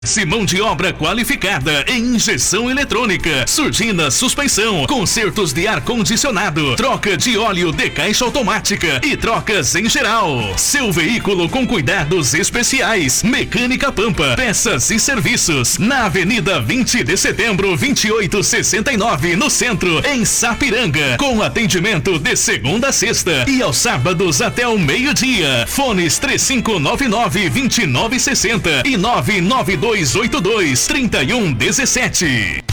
Mão de obra qualificada em injeção eletrônica, surdina, suspensão, consertos de ar-condicionado, troca de óleo de caixa automática e trocas em geral. Seu veículo com cuidados especiais. Mecânica Pampa, peças e serviços. Na Avenida 20 de Setembro, 2869, no centro, em Sapiranga. Com atendimento de segunda a sexta e aos sábados até o meio-dia. Fones 3599-2960 e 99282-3117.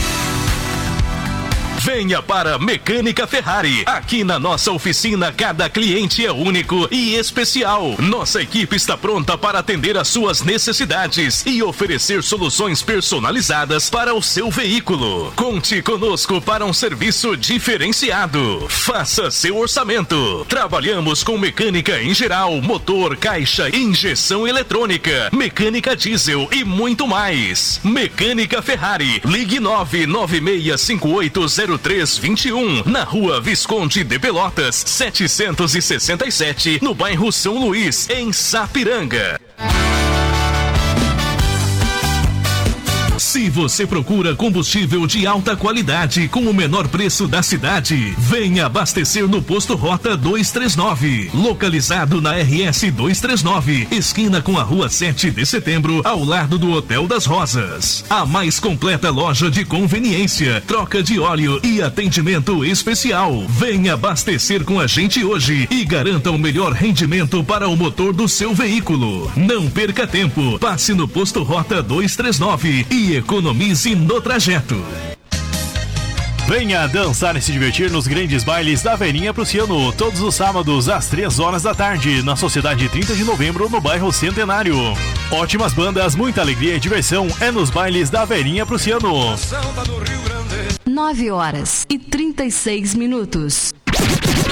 Venha para Mecânica Ferrari. Aqui na nossa oficina, cada cliente é único e especial. Nossa equipe está pronta para atender às suas necessidades e oferecer soluções personalizadas para o seu veículo. Conte conosco para um serviço diferenciado. Faça seu orçamento. Trabalhamos com mecânica em geral, motor, caixa, injeção eletrônica, mecânica diesel e muito mais. Mecânica Ferrari. Ligue 996580321 na Rua Visconde de Pelotas, 767, no bairro São Luís, em Sapiranga. Se você procura combustível de alta qualidade com o menor preço da cidade, venha abastecer no Posto Rota 239, localizado na RS 239, esquina com a Rua 7 de Setembro, ao lado do Hotel das Rosas. A mais completa loja de conveniência, troca de óleo e atendimento especial. Venha abastecer com a gente hoje e garanta o melhor rendimento para o motor do seu veículo. Não perca tempo, passe no Posto Rota 239 e economize no trajeto. Venha dançar e se divertir nos grandes bailes da Verinha Prussiano, todos os sábados às 3 horas da tarde, na Sociedade 30 de Novembro, no bairro Centenário. Ótimas bandas, muita alegria e diversão é nos bailes da Verinha Prussiano. 9 horas e 36 minutos.